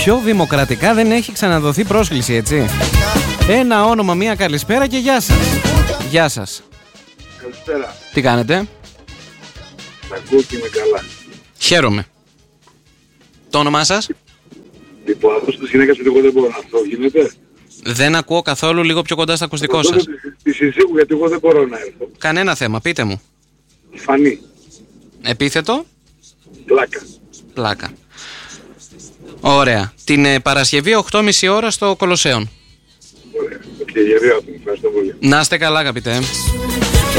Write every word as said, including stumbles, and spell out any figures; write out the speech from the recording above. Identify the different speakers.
Speaker 1: Πιο δημοκρατικά δεν έχει ξαναδοθεί πρόσκληση, έτσι. Ένα όνομα, μία καλησπέρα και γεια σας. Γεια σας.
Speaker 2: Καλησπέρα.
Speaker 1: Τι κάνετε?
Speaker 2: Τα ακούω και είμαι καλά.
Speaker 1: Χαίρομαι. Το όνομά σας?
Speaker 2: Λοιπόν, αυτό στη γυναίκα σου εγώ δεν μπορώ να αυτό γίνεται.
Speaker 1: Δεν ακούω καθόλου, λίγο πιο κοντά στο ακουστικό σας.
Speaker 2: Τη συζύγου γιατί εγώ δεν μπορώ να έρθω.
Speaker 1: Κανένα θέμα, πείτε μου.
Speaker 2: Φανή.
Speaker 1: Επίθετο?
Speaker 2: Πλάκα.
Speaker 1: Πλάκα. Ωραία. Την ε, Παρασκευή οκτώ και μισή ώρα στο Κολοσσέον.
Speaker 2: Ωραία. Και γερία του. Ευχαριστώ πολύ.
Speaker 1: Να είστε καλά, αγαπητέ.